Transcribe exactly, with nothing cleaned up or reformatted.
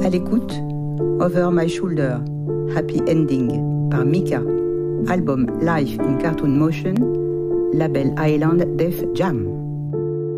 À l'écoute, Over My Shoulder, Happy Ending par Mika, album Life in Cartoon Motion, label Island Def Jam.